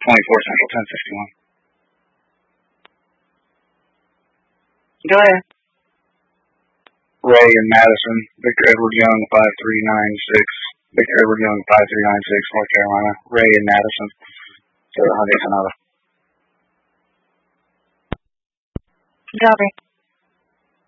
Central, 1061. Go ahead. Ray and Madison, Victor Edward Young, 5396. Victor Edward Young, 5396, North Carolina. Ray and Madison. So, Hyundai Sonata. Copy.